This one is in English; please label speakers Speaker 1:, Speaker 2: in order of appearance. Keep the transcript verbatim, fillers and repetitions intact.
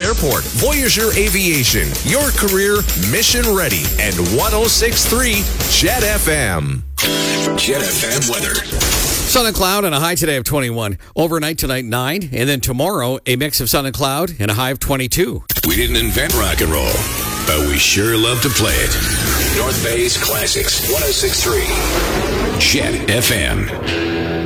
Speaker 1: Airport. Voyager Aviation, your career mission ready. And one oh six point three Jet F M.
Speaker 2: Jet F M weather.
Speaker 3: Sun and cloud and a high today of twenty-one. Overnight tonight, nine. And then tomorrow, a mix of sun and cloud and a high of twenty-two.
Speaker 2: We didn't invent rock and roll, but we sure love to play it. North Bay's Classics, one oh six point three Jet F M.